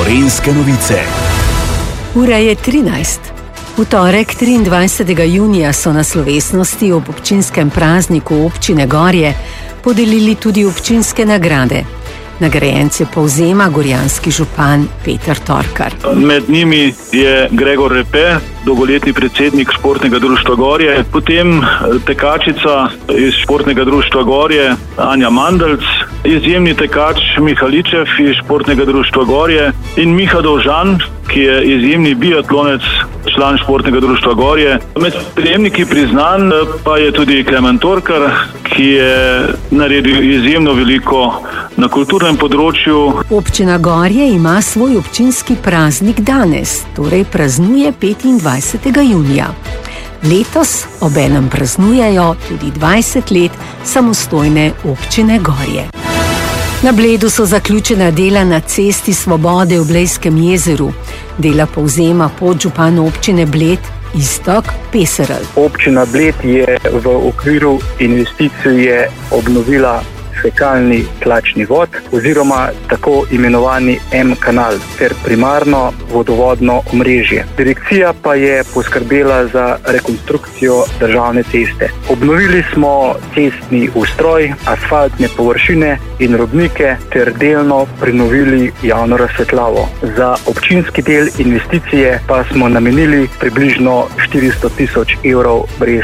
Gorenjske novice. Ura je 13. V torek 23. junija so na slovesnosti ob občinskem prazniku občine Gorje podelili tudi občinske nagrade. Nagrajence povzema gorjanski župan Peter Torkar. Med njimi je Gregor Repe, dolgoletni predsednik športnega društva Gorje, potem tekačica iz športnega društva Gorje Anja Mandelc, izjemni tekač Miha Ličev iz športnega društva Gorje in Miha Dovžan, ki je izjemni biatlonec, član športnega društva Gorje. Med prejemniki priznanj pa je tudi Klemen Torkar, ki je naredil izjemno veliko na kulturnem področju. Občina Gorje ima svoj občinski praznik danes, torej praznuje 25. junija. Letos obenem praznujejo tudi 20 let samostojne občine Gorje. Na Bledu so zaključena dela na cesti Svobode v Blejskem jezeru. Dela povzema podžupan občine Bled Iztok Peserl. Občina Bled je v okviru investicije obnovila fekalni tlačni vod oziroma tako imenovani M-kanal ter primarno vodovodno omrežje. Direkcija pa je poskrbela za rekonstrukcijo državne ceste. Obnovili smo cestni ustroj, asfaltne površine in robnike ter delno prenovili javno razsvetljavo. Za občinski del investicije pa smo namenili približno 400 000 evrov brez